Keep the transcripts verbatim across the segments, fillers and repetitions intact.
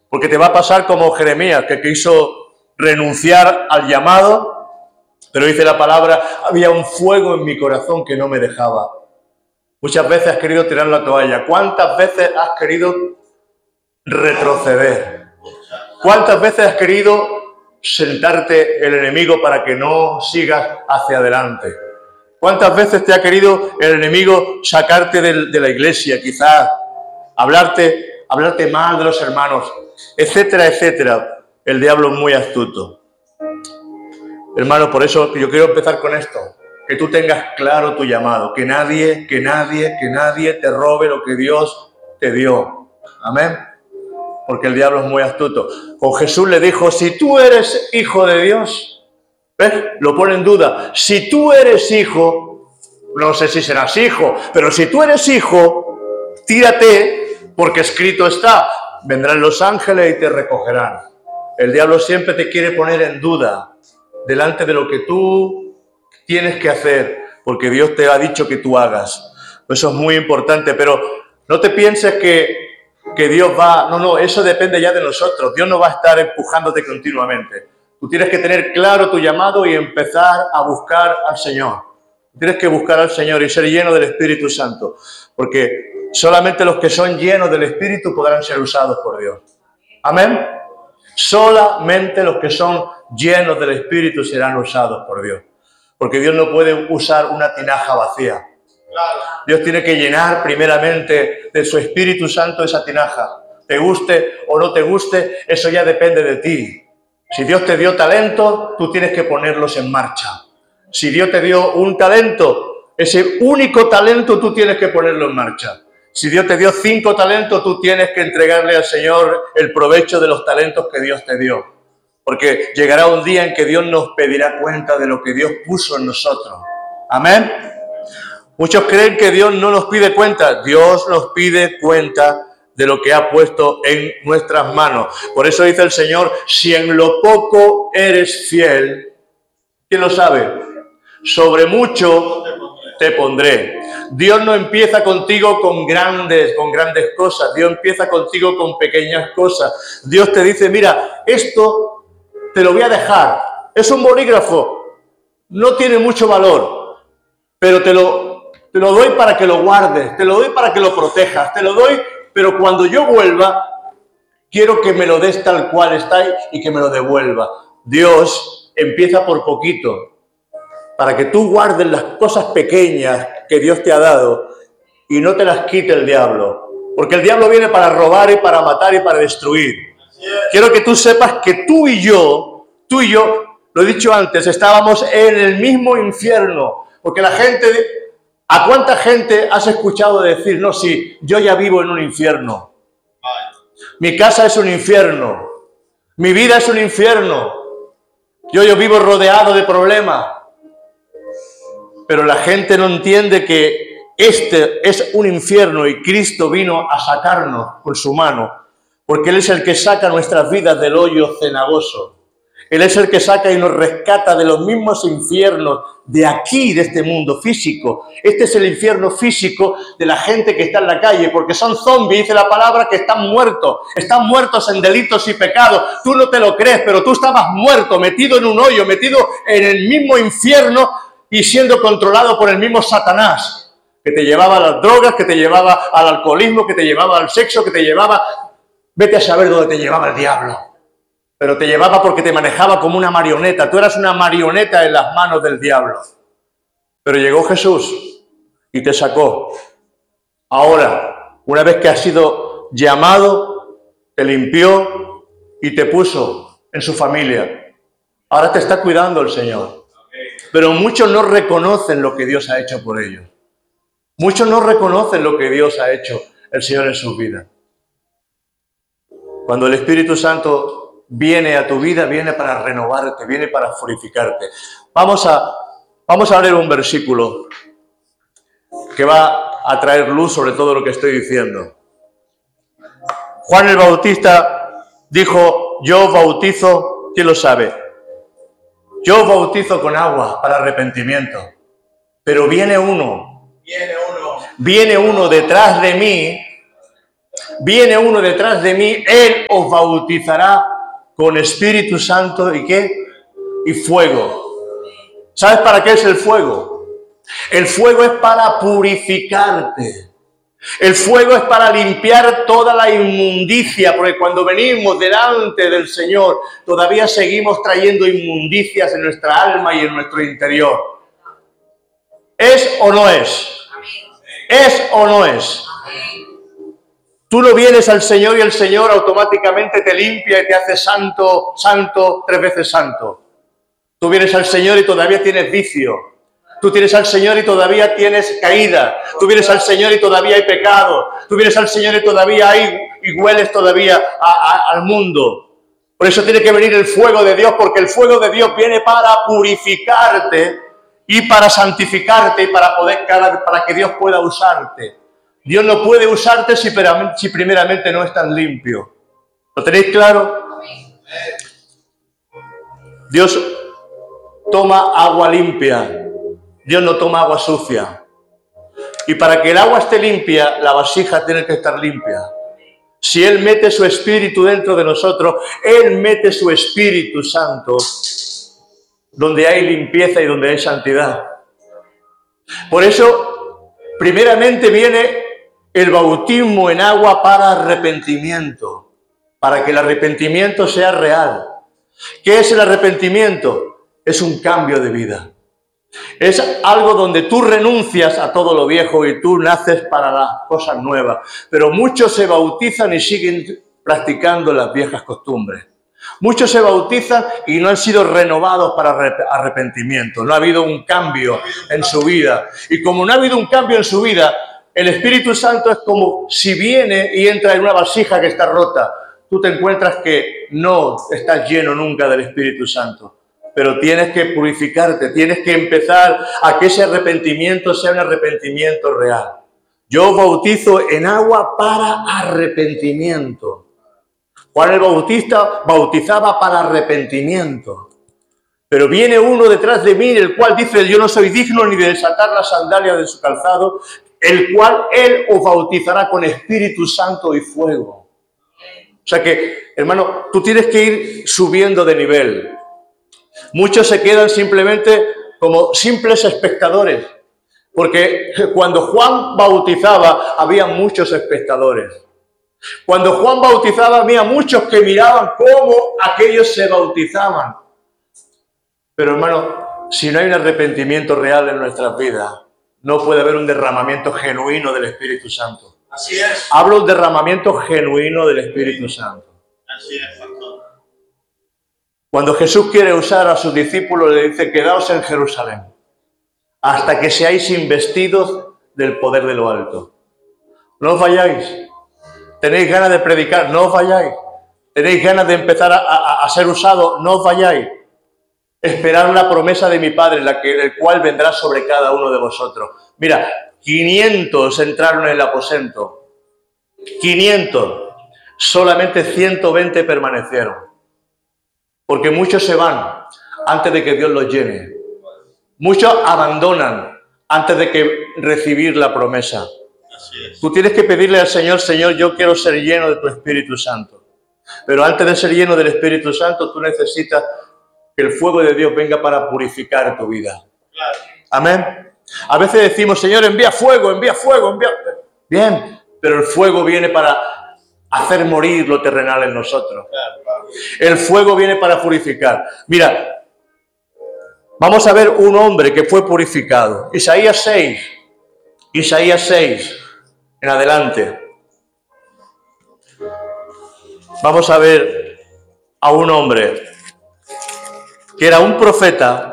Porque te va a pasar como Jeremías, que quiso renunciar al llamado, pero dice la palabra, había un fuego en mi corazón que no me dejaba. Muchas veces has querido tirar la toalla. ¿Cuántas veces has querido retroceder? ¿Cuántas veces has querido sentarte el enemigo para que no sigas hacia adelante? ¿Cuántas veces te ha querido el enemigo sacarte de, de la iglesia, quizás hablarte, hablarte mal de los hermanos, etcétera, etcétera? El diablo es muy astuto. Hermano, por eso yo quiero empezar con esto. Que tú tengas claro tu llamado. Que nadie, que nadie, que nadie te robe lo que Dios te dio. Amén. Porque el diablo es muy astuto. Con Jesús le dijo, si tú eres hijo de Dios, ¿ves? Lo pone en duda. Si tú eres hijo, no sé si serás hijo, pero si tú eres hijo, tírate, porque escrito está, vendrán los ángeles y te recogerán. El diablo siempre te quiere poner en duda delante de lo que tú tienes que hacer, porque Dios te ha dicho que tú hagas. Eso es muy importante, pero no te pienses que que Dios va... No, no, eso depende ya de nosotros. Dios no va a estar empujándote continuamente. Tú tienes que tener claro tu llamado y empezar a buscar al Señor. Tienes que buscar al Señor y ser lleno del Espíritu Santo, porque solamente los que son llenos del Espíritu podrán ser usados por Dios. Amén. Solamente los que son llenos del Espíritu serán usados por Dios, porque Dios no puede usar una tinaja vacía. Dios tiene que llenar primeramente de su Espíritu Santo esa tinaja. Te guste o no te guste, eso ya depende de ti. Si Dios te dio talento, tú tienes que ponerlos en marcha. Si Dios te dio un talento, ese único talento tú tienes que ponerlo en marcha. Si Dios te dio cinco talentos, tú tienes que entregarle al Señor el provecho de los talentos que Dios te dio. Porque llegará un día en que Dios nos pedirá cuenta de lo que Dios puso en nosotros. Amén. Muchos creen que Dios no nos pide cuenta. Dios nos pide cuenta de lo que ha puesto en nuestras manos. Por eso dice el Señor, si en lo poco eres fiel, ¿quién lo sabe? Sobre mucho te pondré. Dios no empieza contigo con grandes, con grandes cosas. Dios empieza contigo con pequeñas cosas. Dios te dice, mira, esto te lo voy a dejar. Es un bolígrafo. No tiene mucho valor, pero te lo... Te lo doy para que lo guardes, te lo doy para que lo protejas, te lo doy, pero cuando yo vuelva, quiero que me lo des tal cual está y que me lo devuelva. Dios empieza por poquito, para que tú guardes las cosas pequeñas que Dios te ha dado y no te las quite el diablo. Porque el diablo viene para robar y para matar y para destruir. Quiero que tú sepas que tú y yo, tú y yo, lo he dicho antes, estábamos en el mismo infierno, porque la gente... ¿A cuánta gente has escuchado decir, no, sí, yo ya vivo en un infierno? Mi casa es un infierno. Mi vida es un infierno. Yo, yo vivo rodeado de problemas. Pero la gente no entiende que este es un infierno y Cristo vino a sacarnos con su mano, porque Él es el que saca nuestras vidas del hoyo cenagoso. Él es el que saca y nos rescata de los mismos infiernos de aquí, de este mundo físico. Este es el infierno físico de la gente que está en la calle, porque son zombies, dice la palabra, que están muertos. Están muertos en delitos y pecados. Tú no te lo crees, pero tú estabas muerto, metido en un hoyo, metido en el mismo infierno y siendo controlado por el mismo Satanás, que te llevaba a las drogas, que te llevaba al alcoholismo, que te llevaba al sexo, que te llevaba... Vete a saber dónde te llevaba el diablo. Pero te llevaba porque te manejaba como una marioneta. Tú eras una marioneta en las manos del diablo. Pero llegó Jesús y te sacó. Ahora, una vez que has sido llamado, te limpió y te puso en su familia. Ahora te está cuidando el Señor. Pero muchos no reconocen lo que Dios ha hecho por ellos. Muchos no reconocen lo que Dios ha hecho el Señor en sus vidas. Cuando el Espíritu Santo viene a tu vida, viene para renovarte, viene para purificarte. Vamos a, vamos a leer un versículo que va a traer luz sobre todo lo que estoy diciendo. Juan el Bautista dijo, yo bautizo, ¿quién lo sabe? Yo bautizo con agua para arrepentimiento, pero viene uno, viene uno, viene uno detrás de mí, viene uno detrás de mí, Él os bautizará con Espíritu Santo y ¿qué? Y fuego. ¿Sabes para qué es el fuego? El fuego es para purificarte. El fuego es para limpiar toda la inmundicia, porque cuando venimos delante del Señor, todavía seguimos trayendo inmundicias en nuestra alma y en nuestro interior. ¿Es o no es? ¿Es o no es? Tú no vienes al Señor y el Señor automáticamente te limpia y te hace santo, santo, tres veces santo. Tú vienes al Señor y todavía tienes vicio. Tú vienes al Señor y todavía tienes caída. Tú vienes al Señor y todavía hay pecado. Tú vienes al Señor y todavía hay y hueles todavía a, a, al mundo. Por eso tiene que venir el fuego de Dios, porque el fuego de Dios viene para purificarte y para santificarte y para poder para que Dios pueda usarte. Dios no puede usarte si, si primeramente no estás limpio. ¿Lo tenéis claro? Dios toma agua limpia. Dios no toma agua sucia. Y para que el agua esté limpia, la vasija tiene que estar limpia. Si Él mete su Espíritu dentro de nosotros, Él mete su Espíritu Santo donde hay limpieza y donde hay santidad. Por eso, primeramente viene el bautismo en agua para arrepentimiento, para que el arrepentimiento sea real. ¿Qué es el arrepentimiento? Es un cambio de vida. Es algo donde tú renuncias a todo lo viejo y tú naces para las cosas nuevas. Pero muchos se bautizan y siguen practicando las viejas costumbres. Muchos se bautizan y no han sido renovados para arrepentimiento. No ha habido un cambio en su vida. Y como no ha habido un cambio en su vida, el Espíritu Santo es como si viene y entra en una vasija que está rota. Tú te encuentras que no estás lleno nunca del Espíritu Santo. Pero tienes que purificarte, tienes que empezar a que ese arrepentimiento sea un arrepentimiento real. Yo bautizo en agua para arrepentimiento. Juan el Bautista bautizaba para arrepentimiento. Pero viene uno detrás de mí, el cual dice, yo no soy digno ni de desatar la sandalia de su calzado, el cual Él os bautizará con Espíritu Santo y fuego. O sea que, hermano, tú tienes que ir subiendo de nivel. Muchos se quedan simplemente como simples espectadores, porque cuando Juan bautizaba había muchos espectadores. Cuando Juan bautizaba había muchos que miraban cómo aquellos se bautizaban. Pero hermano, si no hay un arrepentimiento real en nuestras vidas, no puede haber un derramamiento genuino del Espíritu Santo. Así es. Hablo de derramamiento genuino del Espíritu Santo. Así es, pastor. Cuando Jesús quiere usar a sus discípulos, le dice, quedaos en Jerusalén, hasta que seáis investidos del poder de lo alto. No os vayáis. Tenéis ganas de predicar, no os vayáis. Tenéis ganas de empezar a, a, a ser usados, no os vayáis. Esperad la promesa de mi Padre, la que, el cual vendrá sobre cada uno de vosotros. Mira, quinientos entraron en el aposento. quinientos. Solamente ciento veinte permanecieron. Porque muchos se van antes de que Dios los llene. Muchos abandonan antes de que recibir la promesa. Así es. Tú tienes que pedirle al Señor, Señor, yo quiero ser lleno de tu Espíritu Santo. Pero antes de ser lleno del Espíritu Santo, tú necesitas que el fuego de Dios venga para purificar tu vida. Claro. Amén. A veces decimos, Señor, envía fuego, envía fuego, envía... Bien, pero el fuego viene para hacer morir lo terrenal en nosotros. Claro, claro. El fuego viene para purificar. Mira, vamos a ver un hombre que fue purificado. Isaías seis. Isaías seis. En adelante. Vamos a ver a un hombre que era un profeta,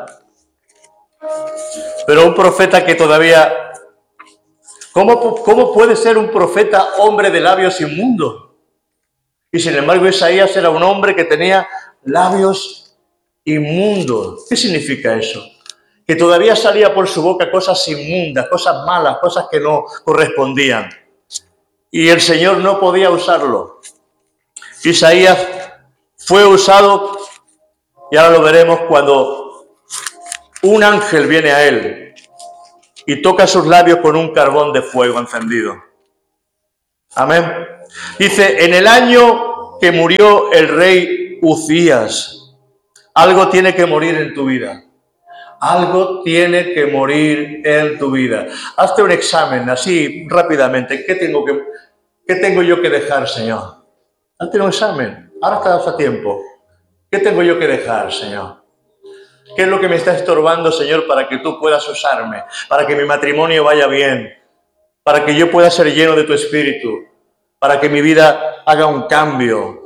pero un profeta que todavía... ¿Cómo, cómo puede ser un profeta hombre de labios inmundos? Y sin embargo Isaías era un hombre que tenía labios inmundos. ¿Qué significa eso? Que todavía salía por su boca cosas inmundas, cosas malas, cosas que no correspondían. Y el Señor no podía usarlo. Isaías fue usado, y ahora lo veremos, cuando un ángel viene a él y toca sus labios con un carbón de fuego encendido. Amén. Dice, en el año que murió el rey Uzías, algo tiene que morir en tu vida. Algo tiene que morir en tu vida. Hazte un examen así rápidamente. ¿Qué tengo, que, qué tengo yo que dejar, Señor? Hazte un examen. Ahora estás a tiempo. ¿Qué tengo yo que dejar, Señor? ¿Qué es lo que me está estorbando, Señor, para que tú puedas usarme? Para que mi matrimonio vaya bien. Para que yo pueda ser lleno de tu espíritu. Para que mi vida haga un cambio.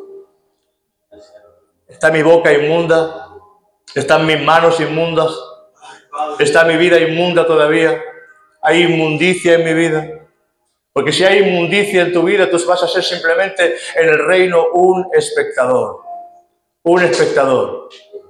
¿Está mi boca inmunda? ¿Están mis manos inmundas? ¿Está mi vida inmunda todavía? ¿Hay inmundicia en mi vida? Porque si hay inmundicia en tu vida, tú vas a ser simplemente en el reino un espectador. Un espectador.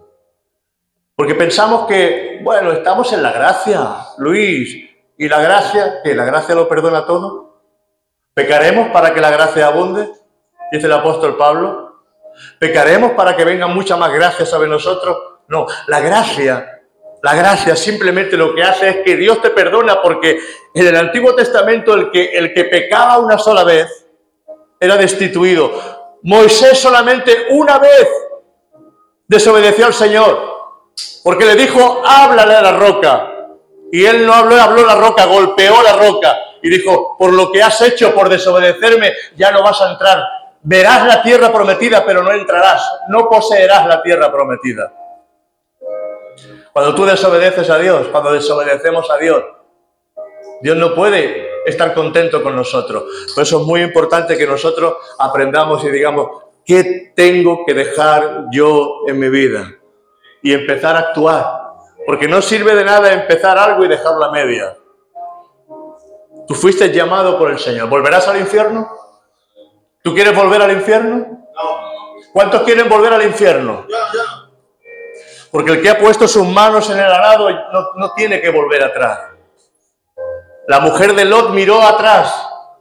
Porque pensamos que, bueno, estamos en la gracia, Luis. ¿Y la gracia? ¿Que la gracia lo perdona todo? ¿Pecaremos para que la gracia abunde? Dice el apóstol Pablo. ¿Pecaremos para que venga mucha más gracia sobre nosotros? No, la gracia... La gracia simplemente lo que hace es que Dios te perdona, porque en el Antiguo Testamento el que, el que pecaba una sola vez era destituido. Moisés solamente una vez desobedeció al Señor, porque le dijo, háblale a la roca. Y él no habló, habló la roca, golpeó la roca y dijo, por lo que has hecho, por desobedecerme, ya no vas a entrar. Verás la tierra prometida, pero no entrarás. No poseerás la tierra prometida. Cuando tú desobedeces a Dios, cuando desobedecemos a Dios, Dios no puede estar contento con nosotros. Por eso es muy importante que nosotros aprendamos y digamos, ¿qué tengo que dejar yo en mi vida? Y empezar a actuar. Porque no sirve de nada empezar algo y dejarlo a media. Tú fuiste llamado por el Señor. ¿Volverás al infierno? ¿Tú quieres volver al infierno? ¿Cuántos quieren volver al infierno? Porque el que ha puesto sus manos en el arado no, no tiene que volver atrás. La mujer de Lot miró atrás.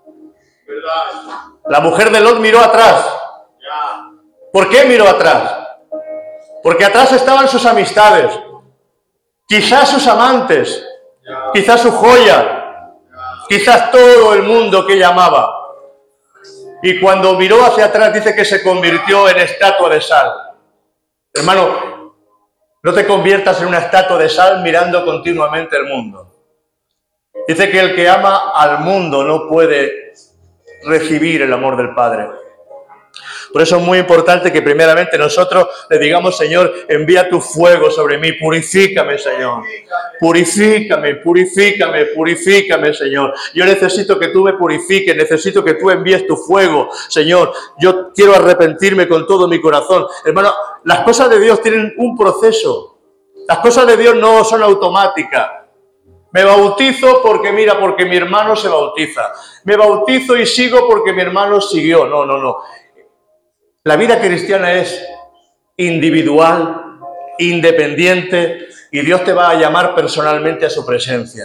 La mujer de Lot miró atrás. ¿Por qué miró atrás? Porque atrás estaban sus amistades. Quizás sus amantes. Quizás su joya. Quizás todo el mundo que ella amaba. Y cuando miró hacia atrás dice que se convirtió en estatua de sal. Hermano, no te conviertas en una estatua de sal mirando continuamente el mundo. Dice que el que ama al mundo no puede recibir el amor del Padre. Por eso es muy importante que primeramente nosotros le digamos, Señor, envía tu fuego sobre mí, purifícame, Señor. Purifícame, purifícame, purifícame, Señor. Yo necesito que tú me purifiques, necesito que tú envíes tu fuego, Señor. Yo quiero arrepentirme con todo mi corazón. Hermano, las cosas de Dios tienen un proceso. Las cosas de Dios no son automáticas. Me bautizo porque, mira, porque mi hermano se bautiza. Me bautizo y sigo porque mi hermano siguió. No, no, no. La vida cristiana es individual, independiente, y Dios te va a llamar personalmente a su presencia.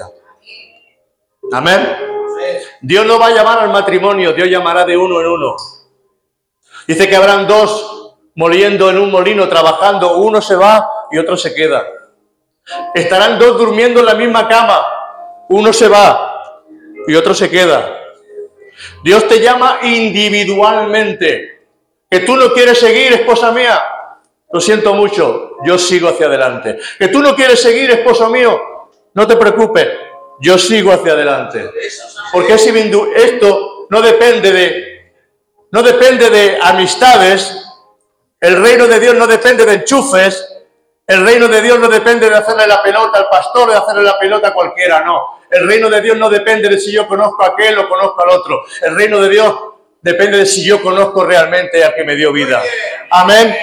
Amén. Dios no va a llamar al matrimonio, Dios llamará de uno en uno. Dice que habrán dos moliendo en un molino, trabajando, uno se va y otro se queda. Estarán dos durmiendo en la misma cama, uno se va y otro se queda. Dios te llama individualmente. Que tú no quieres seguir, esposa mía, lo siento mucho, yo sigo hacia adelante. Que tú no quieres seguir, esposo mío, no te preocupes, yo sigo hacia adelante. Porque esto no depende de, no depende de amistades, el reino de Dios no depende de enchufes, el reino de Dios no depende de hacerle la pelota al pastor, de hacerle la pelota a cualquiera, no. El reino de Dios no depende de si yo conozco a aquel o conozco al otro. El reino de Dios depende de si yo conozco realmente al que me dio vida. Amén.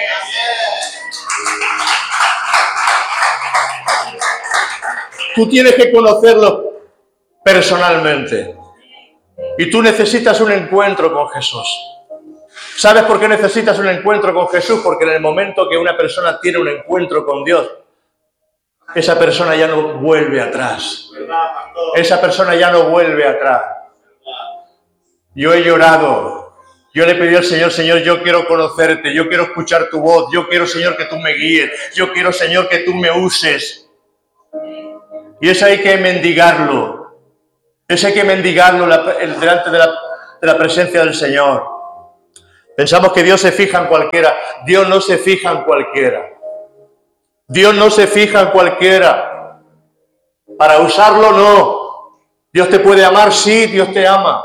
Tú tienes que conocerlo personalmente. Y tú necesitas un encuentro con Jesús. ¿Sabes por qué necesitas un encuentro con Jesús? Porque en el momento que una persona tiene un encuentro con Dios, esa persona ya no vuelve atrás. Esa persona ya no vuelve atrás. Yo he llorado. Yo le pedí al Señor, Señor, yo quiero conocerte, yo quiero escuchar tu voz, yo quiero, Señor, que tú me guíes, yo quiero, Señor, que tú me uses. Y eso hay que mendigarlo. Eso hay que mendigarlo delante de la, de la presencia del Señor. Pensamos que Dios se fija en cualquiera. Dios no se fija en cualquiera. Dios no se fija en cualquiera. Para usarlo, no. Dios te puede amar, sí, Dios te ama.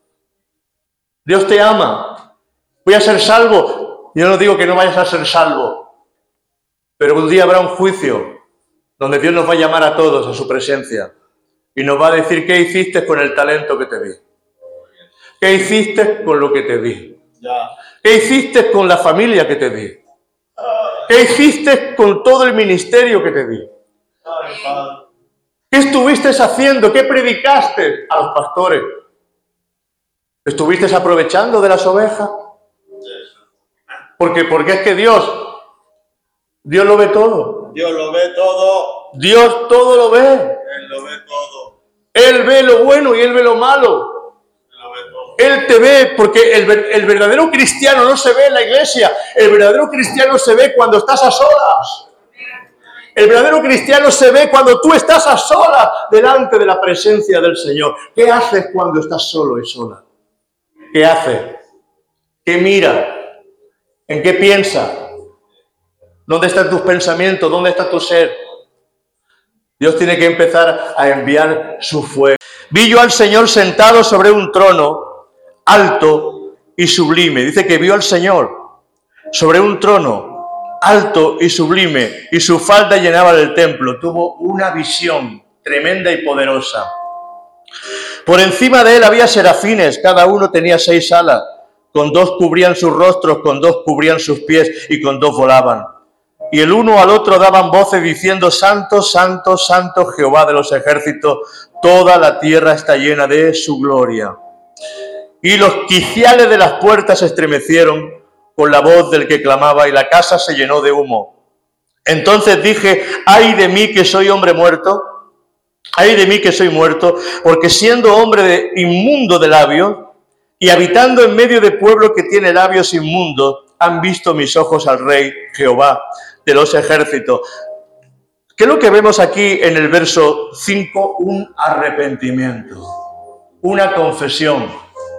Dios te ama. ¿Voy a ser salvo? Yo no digo que no vayas a ser salvo. Pero un día habrá un juicio donde Dios nos va a llamar a todos a su presencia. Y nos va a decir, ¿qué hiciste con el talento que te di? ¿Qué hiciste con lo que te di? ¿Qué hiciste con la familia que te di? ¿Qué hiciste con todo el ministerio que te di? ¿Qué estuviste haciendo? ¿Qué predicaste a los pastores? ¿Estuviste aprovechando de las ovejas? Porque, porque es que Dios, Dios lo ve todo. Dios lo ve todo. Dios todo lo ve. Él lo ve todo. Él ve lo bueno y Él ve lo malo. Él lo ve todo. Él te ve, porque el, el verdadero cristiano no se ve en la iglesia. El verdadero cristiano se ve cuando estás a solas. El verdadero cristiano se ve cuando tú estás a solas delante de la presencia del Señor. ¿Qué haces cuando estás solo y sola? ¿Qué haces? ¿Qué mira? ¿En qué piensa? ¿Dónde están tus pensamientos? ¿Dónde está tu ser? Dios tiene que empezar a enviar su fuego. Vi yo al Señor sentado sobre un trono alto y sublime. Dice que vio al Señor sobre un trono alto y sublime, y su falda llenaba el templo. Tuvo una visión tremenda y poderosa. Por encima de él había serafines, cada uno tenía seis alas. Con dos cubrían sus rostros, con dos cubrían sus pies, y con dos volaban. Y el uno al otro daban voces diciendo, Santo, Santo, Santo Jehová de los ejércitos, toda la tierra está llena de su gloria. Y los quiciales de las puertas se estremecieron con la voz del que clamaba, y la casa se llenó de humo. Entonces dije, ay de mí que soy hombre muerto, ay de mí que soy muerto, porque siendo hombre de, inmundo de labios, y habitando en medio de pueblo que tiene labios inmundos, han visto mis ojos al Rey Jehová de los ejércitos. ¿Qué es lo que vemos aquí en el verso cinco? Un arrepentimiento, una confesión.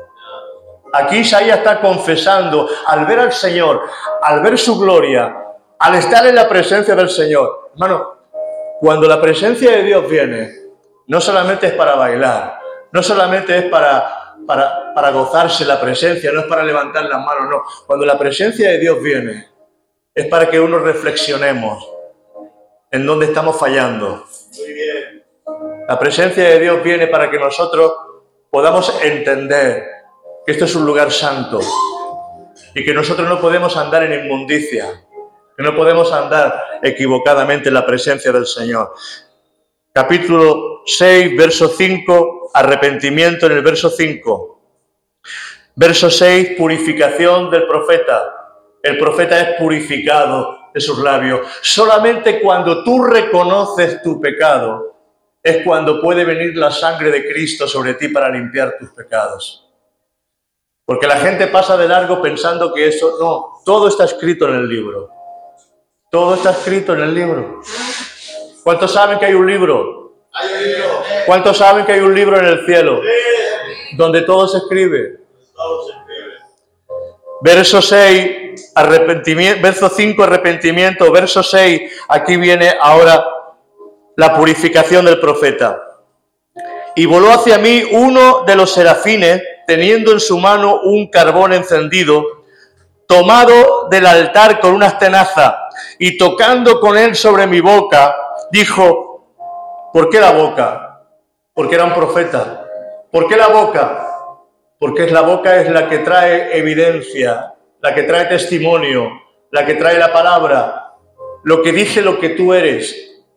Aquí Isaías está confesando, al ver al Señor, al ver su gloria, al estar en la presencia del Señor. Hermano, cuando la presencia de Dios viene, no solamente es para bailar, no solamente es para, para, para gozarse la presencia, no es para levantar las manos, no. Cuando la presencia de Dios viene, es para que uno reflexionemos en dónde estamos fallando. Muy bien. La presencia de Dios viene para que nosotros podamos entender que esto es un lugar santo y que nosotros no podemos andar en inmundicia, que no podemos andar equivocadamente en la presencia del Señor. Capítulo seis, verso cinco, arrepentimiento en el verso cinco. Verso seis, purificación del profeta. El profeta es purificado de sus labios. Solamente cuando tú reconoces tu pecado es cuando puede venir la sangre de Cristo sobre ti para limpiar tus pecados. Porque la gente pasa de largo pensando que eso, no, todo está escrito en el libro. Todo está escrito en el libro. ¿Cuántos saben que hay un libro? Hay un libro. ¿Cuántos saben que hay un libro en el cielo? Donde todo se escribe. Todo se escribe. Verso seis, arrepentimiento, verso cinco, arrepentimiento, verso seis, aquí viene ahora la purificación del profeta. Y voló hacia mí uno de los serafines, teniendo en su mano un carbón encendido, tomado del altar con unas tenazas, y tocando con él sobre mi boca, dijo, ¿por qué la boca? Porque era un profeta. ¿Por qué la boca? Porque es la boca es la que trae evidencia, la que trae testimonio, la que trae la palabra, lo que dice lo que tú eres.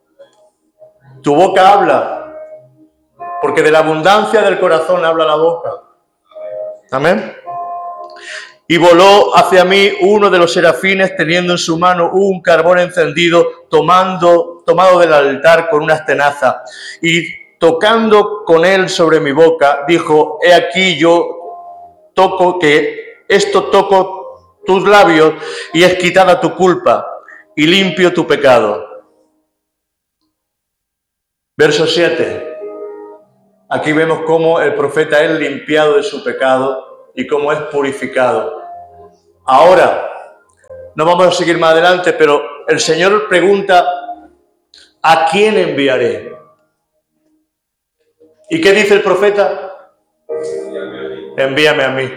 Tu boca habla, porque de la abundancia del corazón habla la boca. Amén. Y voló hacia mí uno de los serafines, teniendo en su mano un carbón encendido, tomando, tomado del altar con unas tenazas, y tocando con él sobre mi boca, dijo, he aquí yo toco, que esto toco tus labios, y es quitada tu culpa, y limpio tu pecado. Verso siete. Aquí vemos cómo el profeta es limpiado de su pecado y cómo es purificado. Ahora, no vamos a seguir más adelante, pero el Señor pregunta, ¿a quién enviaré? ¿Y qué dice el profeta? Envíame a mí.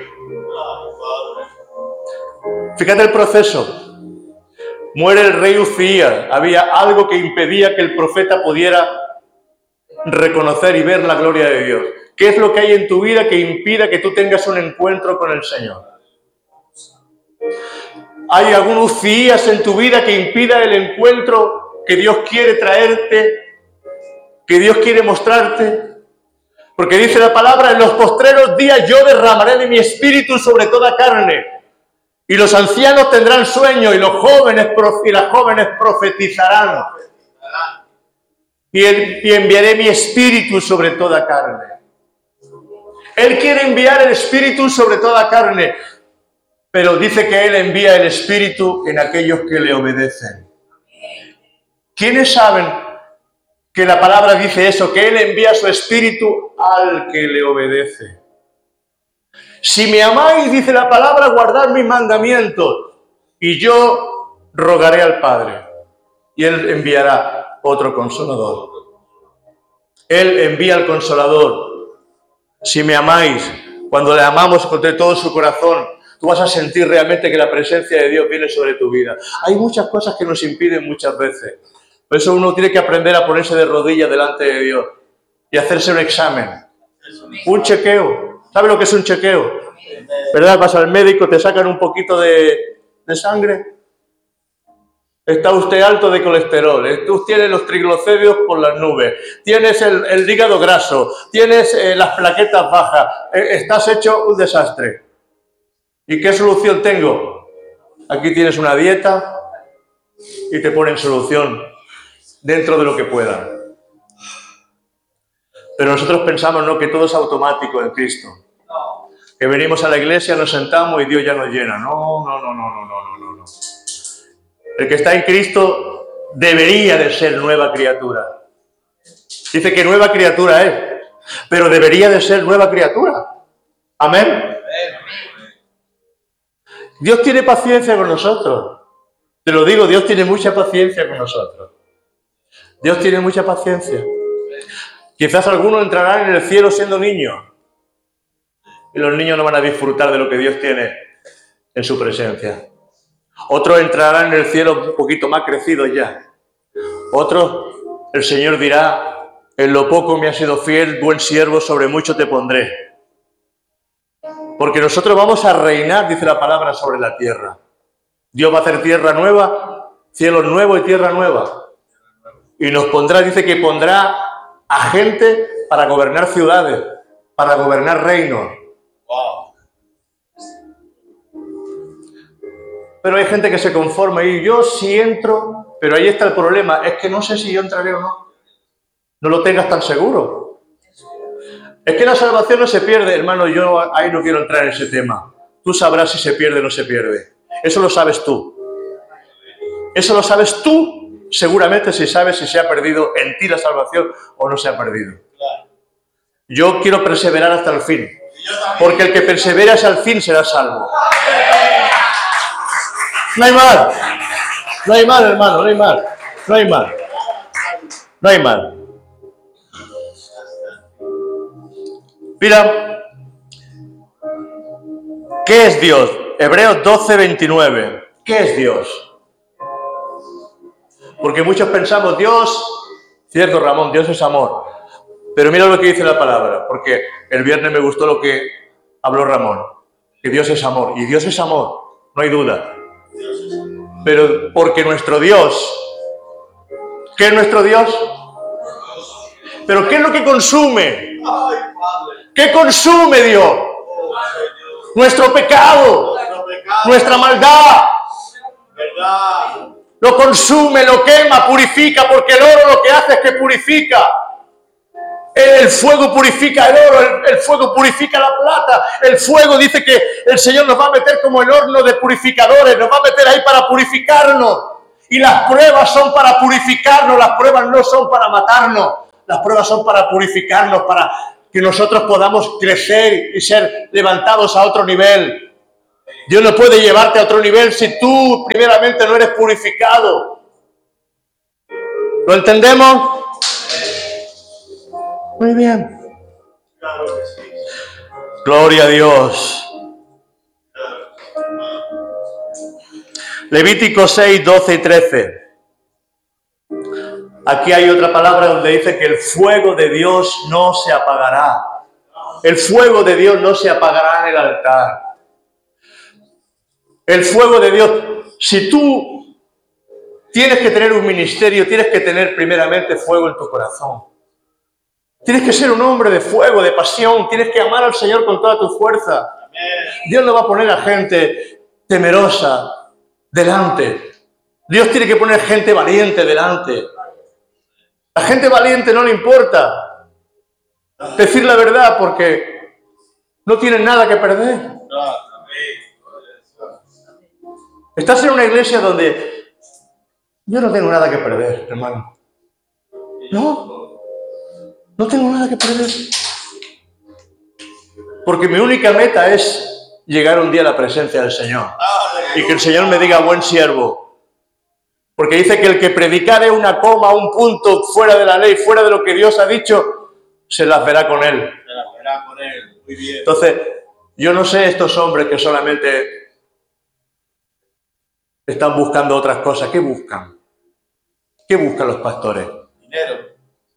Fíjate el proceso. Muere el rey Uzías. Había algo que impedía que el profeta pudiera reconocer y ver la gloria de Dios. ¿Qué es lo que hay en tu vida que impida que tú tengas un encuentro con el Señor? ¿Hay algún Uzías en tu vida que impida el encuentro que Dios quiere traerte, que Dios quiere mostrarte? Porque dice la palabra, en los postreros días yo derramaré de mi espíritu sobre toda carne. Y los ancianos tendrán sueño y los jóvenes y las jóvenes profetizarán. Y, el, y enviaré mi espíritu sobre toda carne. Él quiere enviar el espíritu sobre toda carne, pero dice que Él envía el espíritu en aquellos que le obedecen. ¿Quiénes saben que la palabra dice eso? Que Él envía su espíritu al que le obedece. Si me amáis, dice la palabra, guardad mis mandamientos, y yo rogaré al Padre, y Él enviará otro consolador. Él envía al consolador. Si me amáis, cuando le amamos con todo su corazón, tú vas a sentir realmente que la presencia de Dios viene sobre tu vida. Hay muchas cosas que nos impiden muchas veces. Por eso uno tiene que aprender a ponerse de rodillas delante de Dios y hacerse un examen, un chequeo. ¿Sabe lo que es un chequeo? ¿Verdad? Vas al médico, te sacan un poquito de, de sangre. Está usted alto de colesterol, tú tienes los triglicéridos por las nubes, tienes el, el hígado graso, tienes eh, las plaquetas bajas, eh, estás hecho un desastre. ¿Y qué solución tengo? Aquí tienes una dieta y te ponen solución dentro de lo que puedan. Pero nosotros pensamos, no, que todo es automático en Cristo. Que venimos a la iglesia, nos sentamos y Dios ya nos llena. No, no, no, no, no, no, no, no. El que está en Cristo debería de ser nueva criatura. Dice que nueva criatura es, pero debería de ser nueva criatura. Amén. Dios tiene paciencia con nosotros. Te lo digo, Dios tiene mucha paciencia con nosotros. Dios tiene mucha paciencia. Quizás algunos entrarán en el cielo siendo niños. Y los niños no van a disfrutar de lo que Dios tiene en su presencia. Otros entrarán en el cielo un poquito más crecidos ya. Otros, el Señor dirá, en lo poco me has sido fiel, buen siervo, sobre mucho te pondré. Porque nosotros vamos a reinar, dice la palabra, sobre la tierra. Dios va a hacer tierra nueva, cielo nuevo y tierra nueva. Y nos pondrá, dice que pondrá a gente para gobernar ciudades, para gobernar reinos. Wow. Pero hay gente que se conforma y yo sí entro, pero ahí está el problema, es que no sé si yo entraré o no. No lo tengas tan seguro. Es que la salvación no se pierde, hermano, yo ahí no quiero entrar en ese tema. Tú sabrás si se pierde o no se pierde. Eso lo sabes tú. Eso lo sabes tú, seguramente, si sabes si se ha perdido en ti la salvación o no se ha perdido. Yo quiero perseverar hasta el fin, porque el que persevera hasta el fin será salvo. No hay mal, no hay mal, hermano, no hay mal, no hay mal, no hay mal. Mira, ¿qué es Dios? Hebreos doce, veintinueve. ¿Qué es Dios? Porque muchos pensamos, Dios, cierto Ramón, Dios es amor. Pero mira lo que dice la palabra, porque el viernes me gustó lo que habló Ramón, que Dios es amor, y Dios es amor, no hay duda. Pero porque nuestro Dios, ¿qué es nuestro Dios? ¿Pero qué es lo que consume? ¿Qué consume Dios? Nuestro pecado, nuestra maldad. Lo consume, lo quema, purifica, porque el oro lo que hace es que purifica. El fuego purifica el oro, el, el fuego purifica la plata. El fuego dice que el Señor nos va a meter como el horno de purificadores, nos va a meter ahí para purificarnos. Y las pruebas son para purificarnos, las pruebas no son para matarnos. Las pruebas son para purificarnos, para que nosotros podamos crecer y ser levantados a otro nivel. Dios no puede llevarte a otro nivel si tú primeramente no eres purificado. ¿Lo entendemos? Muy bien. Claro que sí. Gloria a Dios. Levítico seis, doce y trece. Aquí hay otra palabra donde dice que el fuego de Dios no se apagará. El fuego de Dios no se apagará en el altar. El fuego de Dios, si tú tienes que tener un ministerio, tienes que tener primeramente fuego en tu corazón. Tienes que ser un hombre de fuego, de pasión. Tienes que amar al Señor con toda tu fuerza. Dios no va a poner a gente temerosa delante. Dios tiene que poner gente valiente delante. A la gente valiente no le importa decir la verdad porque no tienen nada que perder. Estás en una iglesia donde yo no tengo nada que perder, hermano. No, no tengo nada que perder. Porque mi única meta es llegar un día a la presencia del Señor. Y que el Señor me diga, buen siervo. Porque dice que el que predicare una coma, un punto fuera de la ley, fuera de lo que Dios ha dicho, se las verá con él. Se las verá con él. Muy bien. Entonces, yo no sé estos hombres que solamente están buscando otras cosas. ¿Qué buscan? ¿Qué buscan los pastores? Dinero.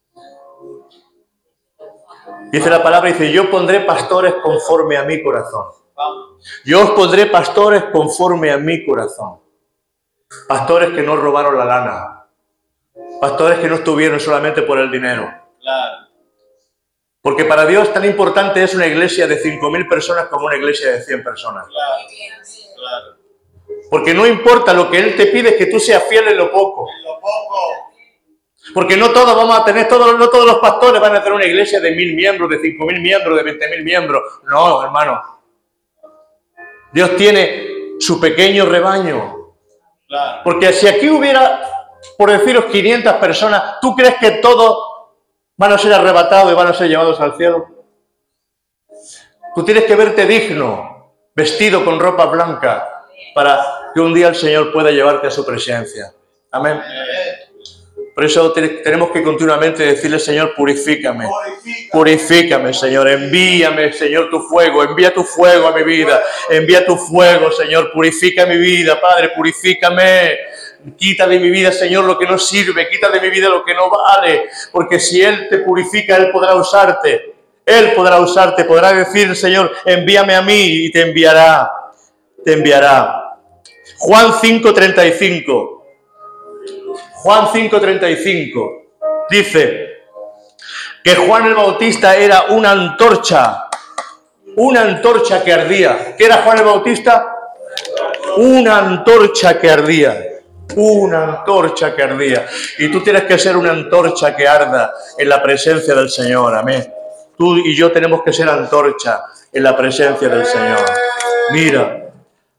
Dice la palabra, dice, yo pondré pastores conforme a mi corazón. Vamos. Yo os pondré pastores conforme a mi corazón. Pastores que no robaron la lana. Pastores que no estuvieron solamente por el dinero. Claro. Porque para Dios tan importante es una iglesia de cinco mil personas como una iglesia de cien personas. Claro. Claro. Porque no importa, lo que Él te pide es que tú seas fiel en lo poco. En lo poco. Porque no todos vamos a tener, todos, no todos los pastores van a tener una iglesia de mil miembros, de cinco mil miembros, de veinte mil miembros. No, hermano. Dios tiene su pequeño rebaño. Claro. Porque si aquí hubiera, por deciros, quinientas personas, ¿tú crees que todos van a ser arrebatados y van a ser llevados al cielo? Tú tienes que verte digno, vestido con ropa blanca, para que un día el Señor pueda llevarte a su presencia. Amén. Por eso tenemos que continuamente decirle, Señor, purifícame. Purifícame, Señor. Envíame, Señor, tu fuego. Envía tu fuego a mi vida. Envía tu fuego, Señor. Purifica mi vida, Padre. Purifícame. Quita de mi vida, Señor, lo que no sirve. Quita de mi vida lo que no vale. Porque si Él te purifica, Él podrá usarte. Él podrá usarte. Podrá decir, Señor, envíame a mí y te enviará. Te enviará. Juan cinco, treinta y cinco. Juan cinco, treinta y cinco dice que Juan el Bautista era una antorcha, una antorcha que ardía. ¿Qué era Juan el Bautista? Una antorcha que ardía, una antorcha que ardía. Y tú tienes que ser una antorcha que arda en la presencia del Señor, amén. Tú y yo tenemos que ser antorcha en la presencia del Señor. Mira,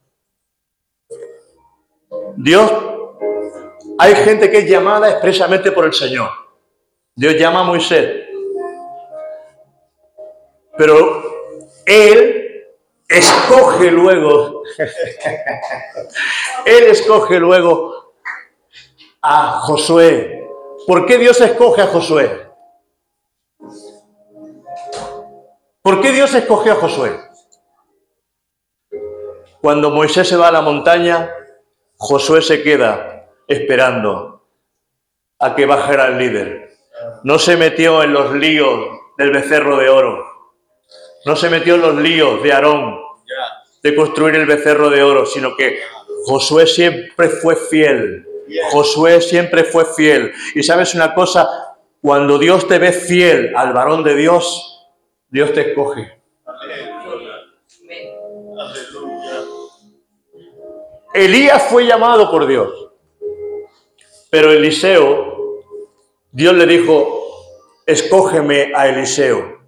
Dios... Hay gente que es llamada expresamente por el Señor. Dios llama a Moisés. Pero Él escoge luego, Él escoge luego a Josué. ¿Por qué Dios escoge a Josué? ¿Por qué Dios escogió a Josué? Cuando Moisés se va a la montaña, Josué se queda esperando a que bajara el líder. No se metió en los líos del becerro de oro. No se metió en los líos de Aarón de construir el becerro de oro, sino que Josué siempre fue fiel. Josué siempre fue fiel. Y sabes una cosa, cuando Dios te ve fiel al varón de Dios, Dios te escoge. Elías fue llamado por Dios. Pero Eliseo, Dios le dijo, escógeme a Eliseo.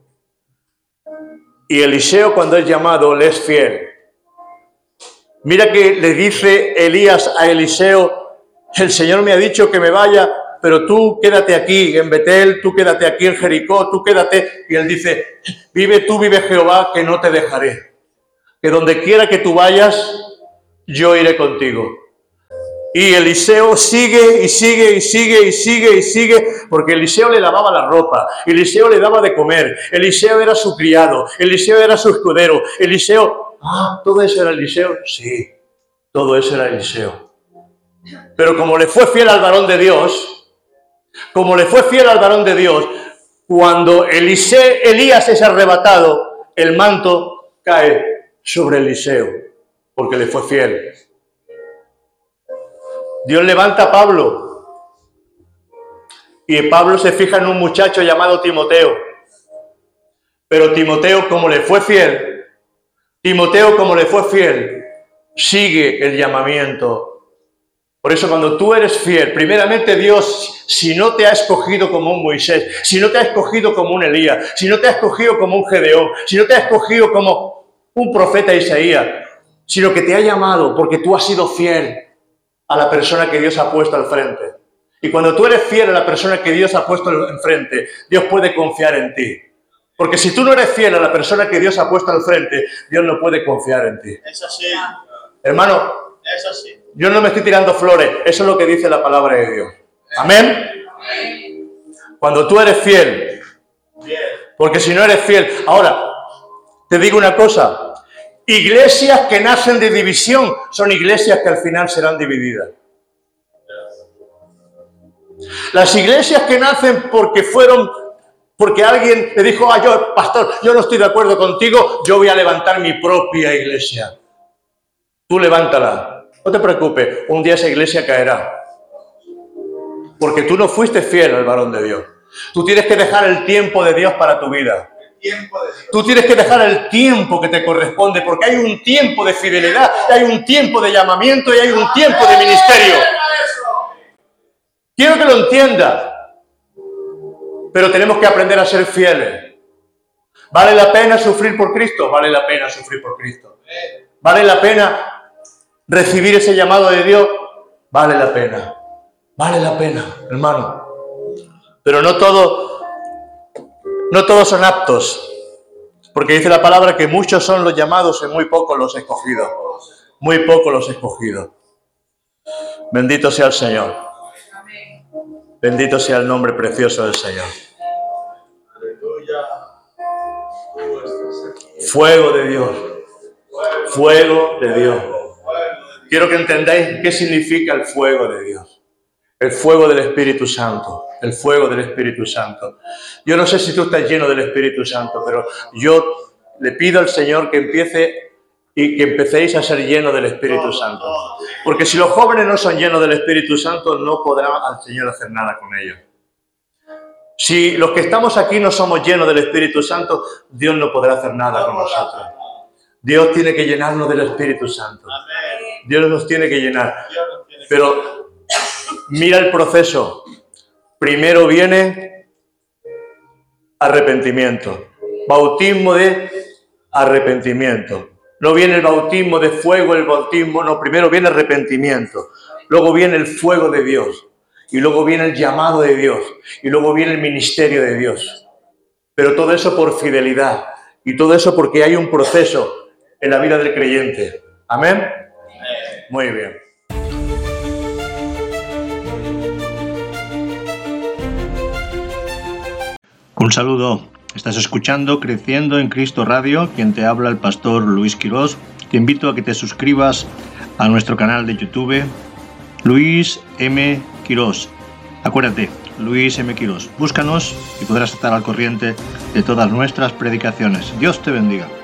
Y Eliseo, cuando es llamado, le es fiel. Mira que le dice Elías a Eliseo, el Señor me ha dicho que me vaya, pero tú quédate aquí en Betel, tú quédate aquí en Jericó, tú quédate. Y él dice, vive tú, vive Jehová, que no te dejaré. que donde quiera que tú vayas, yo iré contigo. Y Eliseo sigue y sigue y sigue y sigue y sigue, porque Eliseo le lavaba la ropa, Eliseo le daba de comer, Eliseo era su criado, Eliseo era su escudero, Eliseo... Ah, ¿todo eso era Eliseo? Sí, todo eso era Eliseo. Pero como le fue fiel al varón de Dios, como le fue fiel al varón de Dios, cuando Eliseo, Elías es arrebatado, el manto cae sobre Eliseo, porque le fue fiel. Dios levanta a Pablo y Pablo se fija en un muchacho llamado Timoteo. Pero Timoteo, como le fue fiel, Timoteo, como le fue fiel, sigue el llamamiento. Por eso cuando tú eres fiel, primeramente Dios, si no te ha escogido como un Moisés, si no te ha escogido como un Elías, si no te ha escogido como un Gedeón, si no te ha escogido como un profeta Isaías, sino que te ha llamado porque tú has sido fiel a la persona que Dios ha puesto al frente. Y cuando tú eres fiel a la persona que Dios ha puesto enfrente, Dios puede confiar en ti. Porque si tú no eres fiel a la persona que Dios ha puesto al frente, Dios no puede confiar en ti. Es así. Hermano, Es así. yo no me estoy tirando flores, eso es lo que dice la palabra de Dios. Amén. Cuando tú eres fiel, Bien. porque si no eres fiel, ahora, te digo una cosa, iglesias que nacen de división son iglesias que al final serán divididas. Las iglesias que nacen porque fueron, porque alguien le dijo, ah, yo, pastor, yo no estoy de acuerdo contigo, yo voy a levantar mi propia iglesia. Tú levántala, no te preocupes, un día esa iglesia caerá. Porque tú no fuiste fiel al varón de Dios. Tú tienes que dejar el tiempo de Dios para tu vida. Tiempo de Dios. Tú tienes que dejar el tiempo que te corresponde, porque hay un tiempo de fidelidad, hay un tiempo de llamamiento y hay un tiempo de ministerio. Quiero que lo entiendas, pero tenemos que aprender a ser fieles. ¿Vale la pena sufrir por Cristo? Vale la pena sufrir por Cristo. ¿Vale la pena recibir ese llamado de Dios? Vale la pena. Vale la pena, hermano. Pero no todo, no todos son aptos. Porque dice la palabra que muchos son los llamados y muy pocos los escogidos. Muy pocos los escogidos. Bendito sea el Señor. Bendito sea el nombre precioso del Señor. Fuego de Dios. Fuego de Dios. Quiero que entendáis qué significa el fuego de Dios. El fuego del Espíritu Santo. El fuego del Espíritu Santo. Yo no sé si tú estás lleno del Espíritu Santo, pero yo le pido al Señor que empiece y que empecéis a ser llenos del Espíritu Santo. Porque si los jóvenes no son llenos del Espíritu Santo, no podrá al Señor hacer nada con ellos. Si los que estamos aquí no somos llenos del Espíritu Santo, Dios no podrá hacer nada con nosotros. Dios tiene que llenarnos del Espíritu Santo. Dios nos tiene que llenar. Pero mira el proceso. Primero viene arrepentimiento. Bautismo de arrepentimiento. No viene el bautismo de fuego, el bautismo, no, primero viene arrepentimiento, luego viene el fuego de Dios, y luego viene el llamado de Dios, y luego viene el ministerio de Dios. Pero todo eso por fidelidad, y todo eso porque hay un proceso en la vida del creyente. ¿Amén? Muy bien. Un saludo. Estás escuchando Creciendo en Cristo Radio, quien te habla el pastor Luis Quirós. Te invito a que te suscribas a nuestro canal de YouTube, Luis M. Quirós. Acuérdate, Luis M. Quirós. Búscanos y podrás estar al corriente de todas nuestras predicaciones. Dios te bendiga.